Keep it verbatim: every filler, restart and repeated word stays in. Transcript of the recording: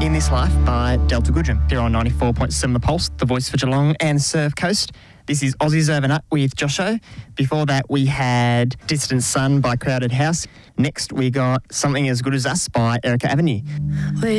In This Life by Delta Goodrem, here on ninety-four point seven The Pulse, the voice for Geelong and Surf Coast. This is Aussies Overnight with Josho. Before that, we had Distant Sun by Crowded House. Next, we got Something As Good As Us by Erica Avenue.